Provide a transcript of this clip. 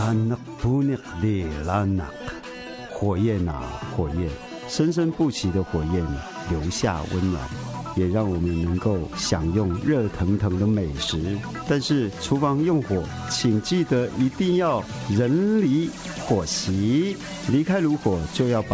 拉纳布尼里拉纳，火焰啊火焰，生生不息的火焰留下温暖，也让我们能够享用热腾腾的美食。但是厨房用火，请记得一定要人离火熄，离开炉火就要把